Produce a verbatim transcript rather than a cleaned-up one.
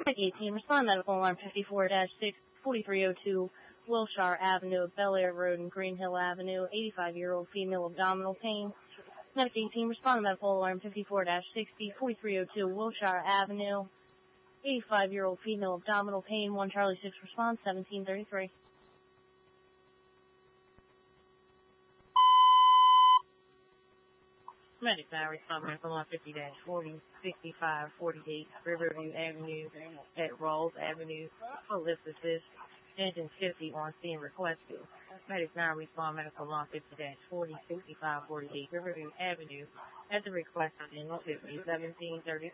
eighteen, respond medical alarm fifty-four dash six forty-three oh two Wilshire Avenue, Bel Air Road and Green Hill Avenue, eighty-five-year-old female abdominal pain. Medic eighteen, respond medical alarm fifty-four dash sixty forty-three oh two Wilshire Avenue, eighty-five-year-old female abdominal pain. one Charlie six, response seventeen thirty-three. Medic nine, respond medical alarm fifty dash forty sixty-five forty-eight Riverview Avenue at Rawls Avenue, Ellipsis, engine fifty on scene requested. Medic nine, respond medical alarm fifty dash forty sixty-five forty-eight Riverview Avenue at the request of engine fifty, seventeen thirty-three.